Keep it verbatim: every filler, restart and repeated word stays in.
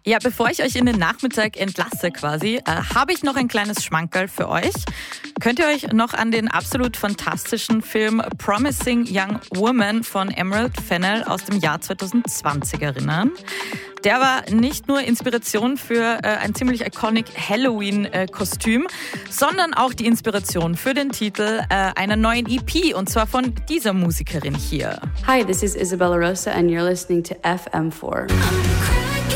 Ja, bevor ich euch in den Nachmittag entlasse quasi, äh, habe ich noch ein kleines Schmankerl für euch. Könnt ihr euch noch an den absolut fantastischen Film Promising Young Woman von Emerald Fennell aus dem Jahr zwanzig zwanzig erinnern? Der war nicht nur Inspiration für äh, ein ziemlich iconic Halloween-Kostüm, äh, sondern auch die Inspiration für den Titel äh, einer neuen E P, und zwar von dieser Musikerin hier. Hi, this is Isabella Rosa and you're listening to F M four.